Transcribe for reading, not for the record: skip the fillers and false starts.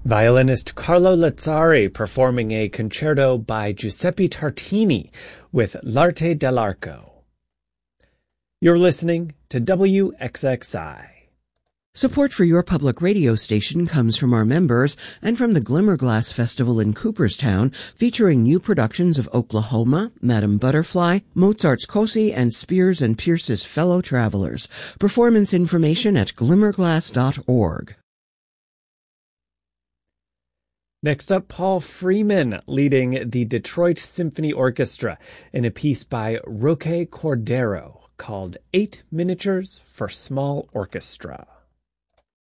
Violinist Carlo Lazzari performing a concerto by Giuseppe Tartini with L'Arte dell'Arco. You're listening to WXXI. Support for your public radio station comes from our members and from the Glimmerglass Festival in Cooperstown, featuring new productions of Oklahoma, Madame Butterfly, Mozart's Cosi, and Spears and Pierce's Fellow Travelers. Performance information at glimmerglass.org. Next up, Paul Freeman leading the Detroit Symphony Orchestra in a piece by Roque Cordero called 8 Miniatures for Small Orchestra.